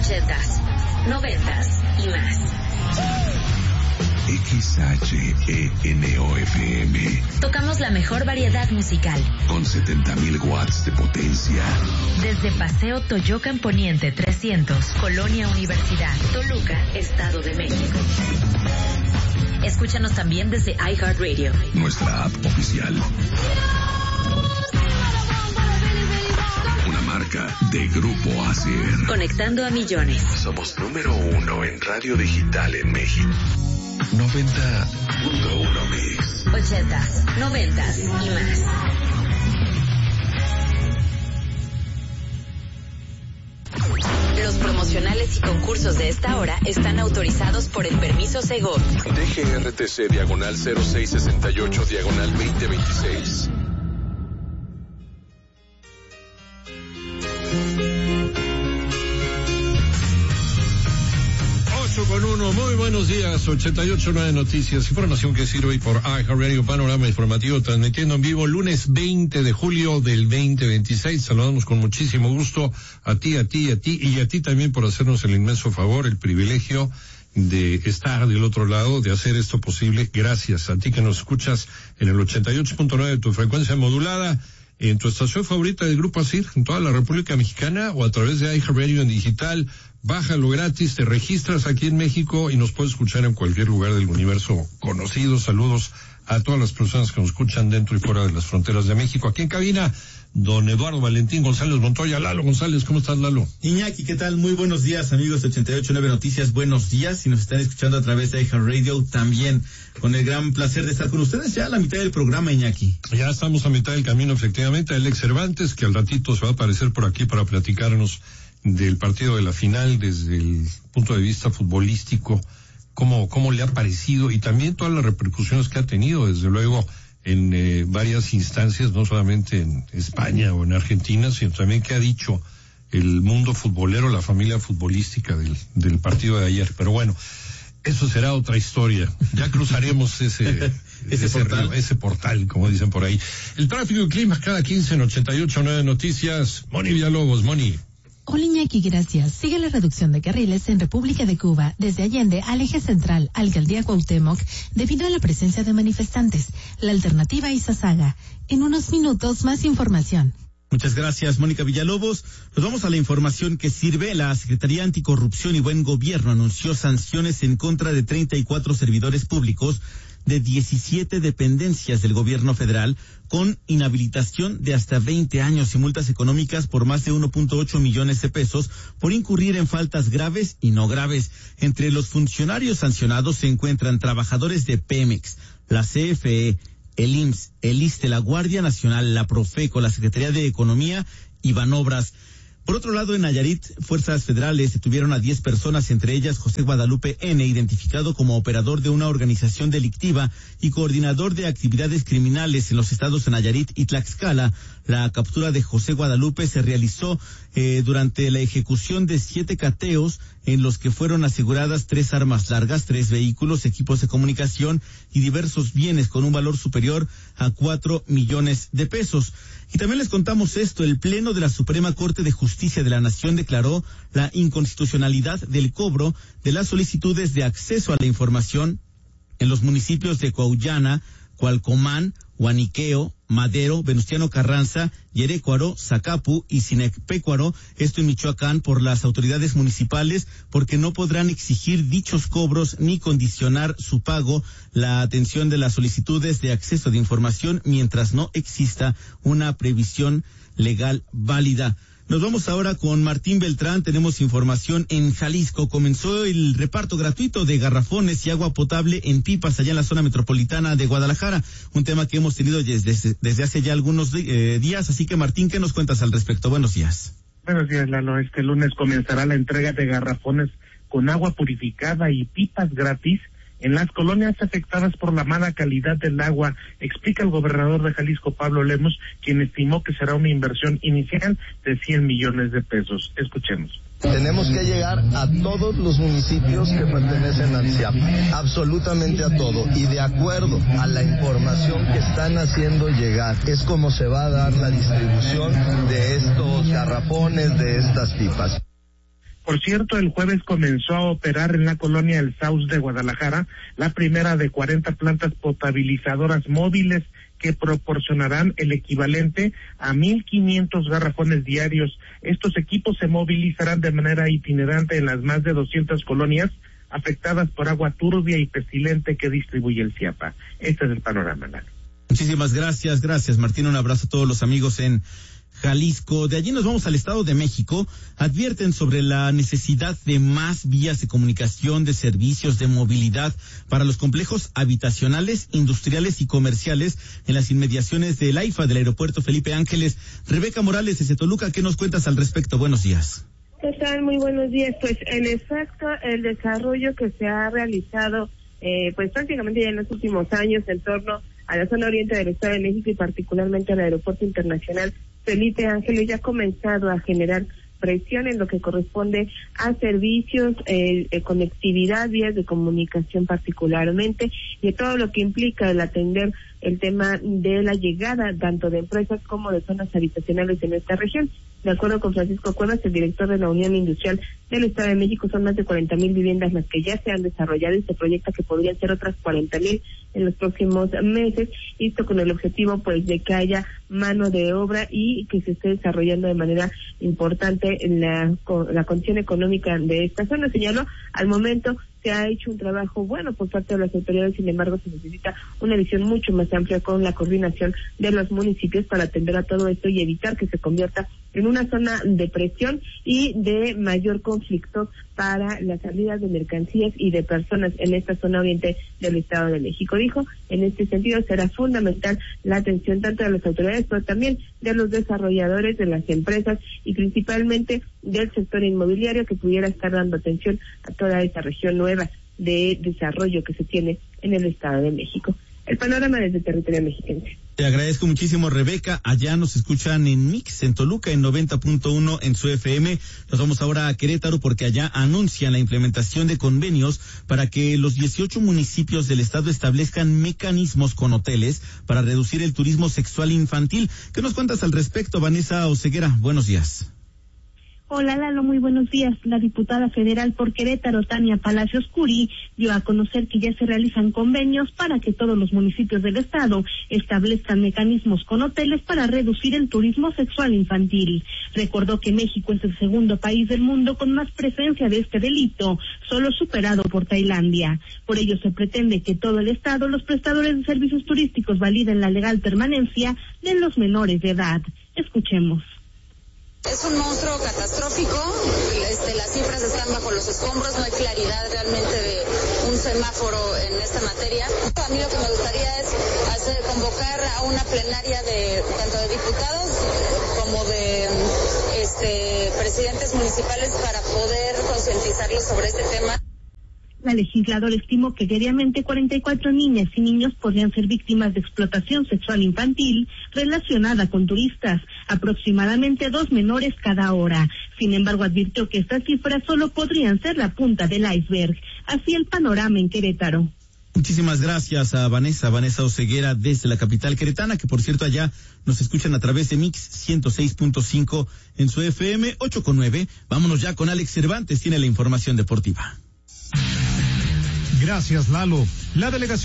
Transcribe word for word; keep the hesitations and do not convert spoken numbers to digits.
ochentas, noventas y más. X H E N O F M. Tocamos la mejor variedad musical. Con setenta mil watts de potencia. Desde Paseo Toyocan Poniente trescientos, Colonia Universidad, Toluca, Estado de México. Escúchanos también desde iHeartRadio. Nuestra app oficial. Una marca de Grupo Acer. Conectando a millones. Somos número uno en radio digital en México. noventa punto uno Mix. Ochentas, noventas y más. Los promocionales y concursos de esta hora están autorizados por el permiso Segov. D G R T C diagonal cero seis sesenta y ocho diagonal veinte veintiséis. Con uno, muy buenos días, ochenta y ocho punto nueve Noticias, información que sirve hoy por iHeartRadio, panorama informativo, transmitiendo en vivo lunes veinte de julio del veinte veintiséis. Saludamos con muchísimo gusto a ti, a ti, a ti y a ti también por hacernos el inmenso favor, el privilegio de estar del otro lado, de hacer esto posible. Gracias a ti que nos escuchas en el ochenta y ocho punto nueve de tu frecuencia modulada, en tu estación favorita del Grupo ASIR, en toda la República Mexicana, o a través de iHeartRadio en digital. Bájalo gratis, te registras aquí en México y nos puedes escuchar en cualquier lugar del universo conocido. Saludos a todas las personas que nos escuchan dentro y fuera de las fronteras de México. Aquí en cabina, don Eduardo Valentín González Montoya. Lalo González, ¿cómo estás, Lalo? Iñaki, ¿qué tal? Muy buenos días, amigos de ochenta y ocho punto nueve Noticias. Buenos días. Si nos están escuchando a través de iHeartRadio, también con el gran placer de estar con ustedes ya a la mitad del programa, Iñaki. Ya estamos a mitad del camino, efectivamente. Alex Cervantes, que al ratito se va a aparecer por aquí para platicarnos del partido de la final desde el punto de vista futbolístico, cómo, cómo le ha parecido y también todas las repercusiones que ha tenido, desde luego, en eh, varias instancias, no solamente en España o en Argentina, sino también qué ha dicho el mundo futbolero, la familia futbolística del, del partido de ayer. Pero bueno, eso será otra historia. Ya cruzaremos ese, ese, ese, portal. Río, ese portal, como dicen por ahí. El tráfico y clima cada quince en ochenta y ocho punto nueve Noticias. Moni Villalobos, Moni. Hola Iñaki, gracias. Sigue la reducción de carriles en República de Cuba, desde Allende al eje central, Alcaldía Cuauhtémoc, debido a la presencia de manifestantes. La alternativa Izazaga. En unos minutos, más información. Muchas gracias, Mónica Villalobos. Nos vamos a la información que sirve. La Secretaría Anticorrupción y Buen Gobierno anunció sanciones en contra de treinta y cuatro servidores públicos de diecisiete dependencias del gobierno federal, con inhabilitación de hasta veinte años y multas económicas por más de uno punto ocho millones de pesos por incurrir en faltas graves y no graves. Entre los funcionarios sancionados se encuentran trabajadores de Pemex, la C F E, el I M S S, el ISSSTE, la Guardia Nacional, la Profeco, la Secretaría de Economía y Banobras. Por otro lado, en Nayarit, fuerzas federales detuvieron a diez personas, entre ellas José Guadalupe N., identificado como operador de una organización delictiva y coordinador de actividades criminales en los estados de Nayarit y Tlaxcala. La captura de José Guadalupe se realizó eh, durante la ejecución de siete cateos en los que fueron aseguradas tres armas largas, tres vehículos, equipos de comunicación y diversos bienes con un valor superior a cuatro millones de pesos. Y también les contamos esto: el Pleno de la Suprema Corte de Justicia de la Nación declaró la inconstitucionalidad del cobro de las solicitudes de acceso a la información en los municipios de Cuauhllana, Cualcomán, Huaniqueo, Madero, Venustiano Carranza, Yerécuaro, Zacapu y Sinecpécuaro, esto en Michoacán, por las autoridades municipales, porque no podrán exigir dichos cobros ni condicionar su pago, la atención de las solicitudes de acceso de información, mientras no exista una previsión legal válida. Nos vamos ahora con Martín Beltrán. Tenemos información en Jalisco. Comenzó el reparto gratuito de garrafones y agua potable en pipas allá en la zona metropolitana de Guadalajara, un tema que hemos tenido desde, desde hace ya algunos eh, días. Así que, Martín, ¿qué nos cuentas al respecto? Buenos días. Buenos días, Lalo. Este lunes comenzará la entrega de garrafones con agua purificada y pipas gratis en las colonias afectadas por la mala calidad del agua, explica el gobernador de Jalisco, Pablo Lemos, quien estimó que será una inversión inicial de cien millones de pesos. Escuchemos. Tenemos que llegar a todos los municipios que pertenecen al C I A P, absolutamente a todo, y de acuerdo a la información que están haciendo llegar, es como se va a dar la distribución de estos garrafones, de estas pipas. Por cierto, el jueves comenzó a operar en la colonia El Sauz de Guadalajara la primera de cuarenta plantas potabilizadoras móviles que proporcionarán el equivalente a mil quinientos garrafones diarios. Estos equipos se movilizarán de manera itinerante en las más de doscientas colonias afectadas por agua turbia y pestilente que distribuye el CIAPA. Este es el panorama, Lalo. Muchísimas gracias, gracias Martín, un abrazo a todos los amigos en Jalisco. De allí nos vamos al Estado de México. Advierten sobre la necesidad de más vías de comunicación, de servicios, de movilidad para los complejos habitacionales, industriales y comerciales en las inmediaciones del AIFA, del Aeropuerto Felipe Ángeles. Rebeca Morales desde Toluca, ¿qué nos cuentas al respecto? Buenos días. ¿Qué tal? Muy buenos días. Pues en efecto, el desarrollo que se ha realizado eh, pues prácticamente ya en los últimos años en torno a la zona oriente del Estado de México y particularmente al Aeropuerto Internacional Felipe Ángeles ya ha comenzado a generar presión en lo que corresponde a servicios, eh, eh, conectividad, vías de comunicación particularmente, y todo lo que implica el atender el tema de la llegada tanto de empresas como de zonas habitacionales en esta región. De acuerdo con Francisco Cuevas, el director de la Unión Industrial del Estado de México, son más de cuarenta mil viviendas las que ya se han desarrollado y se proyecta que podrían ser otras cuarenta mil en los próximos meses, y esto con el objetivo pues de que haya mano de obra y que se esté desarrollando de manera importante en la, la condición económica de esta zona. Señaló, al momento se ha hecho un trabajo bueno por parte de las autoridades, sin embargo se necesita una visión mucho más amplia con la coordinación de los municipios para atender a todo esto y evitar que se convierta en una zona de presión y de mayor conflicto para las salidas de mercancías y de personas en esta zona oriente del Estado de México. Dijo, en este sentido será fundamental la atención tanto de las autoridades, pero también de los desarrolladores, de las empresas y principalmente del sector inmobiliario, que pudiera estar dando atención a toda esa región nueva de desarrollo que se tiene en el Estado de México. El panorama desde el territorio mexicano. Te agradezco muchísimo, Rebeca. Allá nos escuchan en Mix, en Toluca, en noventa punto uno en su F M. Nos vamos ahora a Querétaro porque allá anuncian la implementación de convenios para que los dieciocho municipios del estado establezcan mecanismos con hoteles para reducir el turismo sexual infantil. ¿Qué nos cuentas al respecto, Vanessa Oseguera? Buenos días. Hola Lalo, muy buenos días. La diputada federal por Querétaro, Tania Palacios Curi, dio a conocer que ya se realizan convenios para que todos los municipios del estado establezcan mecanismos con hoteles para reducir el turismo sexual infantil. Recordó que México es el segundo país del mundo con más presencia de este delito, solo superado por Tailandia. Por ello se pretende que todo el estado, los prestadores de servicios turísticos validen la legal permanencia de los menores de edad. Escuchemos. Es un monstruo catastrófico, este, las cifras están bajo los escombros, no hay claridad realmente de un semáforo en esta materia. A mí lo que me gustaría es hacer, convocar a una plenaria de tanto de diputados como de este, presidentes municipales para poder concientizarlos sobre este tema. La legisladora estimó que diariamente cuarenta y cuatro niñas y niños podrían ser víctimas de explotación sexual infantil relacionada con turistas, aproximadamente dos menores cada hora. Sin embargo, advirtió que estas cifras solo podrían ser la punta del iceberg. Así el panorama en Querétaro. Muchísimas gracias a Vanessa, Vanessa Oseguera desde la capital queretana, que por cierto allá nos escuchan a través de Mix ciento seis punto cinco en su F M, ocho con nueve. Vámonos ya con Alex Cervantes, tiene la información deportiva. Gracias, Lalo. La delegación